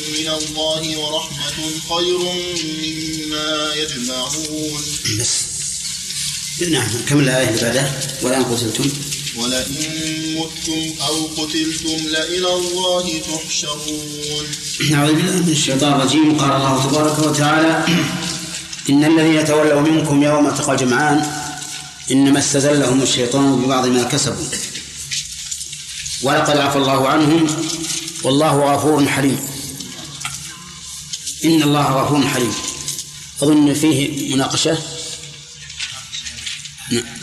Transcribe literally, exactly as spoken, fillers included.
من الله ورحمة خير مما يجمعون. بس نعم كم الآية اللي بعدها؟ ولئن قتلتم ولئن متم أو قتلتم لإلى الله تحشرون. أعوذ بالله من الشيطان الرجيم. قال الله تبارك وتعالى: إن الذين تولوا منكم يوم التقى الجمعان إنما استزلهم الشيطان ببعض ما كسبوا ولقد عفى الله عنهم والله غفور حليم. إن الله غفور حليم. أظن فيه مناقشة.